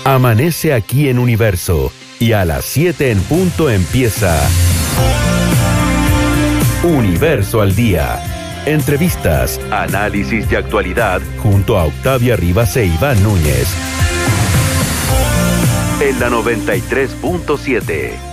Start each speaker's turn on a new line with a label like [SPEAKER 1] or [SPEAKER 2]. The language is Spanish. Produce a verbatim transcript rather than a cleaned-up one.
[SPEAKER 1] Amanece aquí en Universo y a las siete en punto empieza Universo al Día. Entrevistas, análisis y actualidad junto a Octavia Rivas e Iván Núñez. En la noventa y tres punto siete.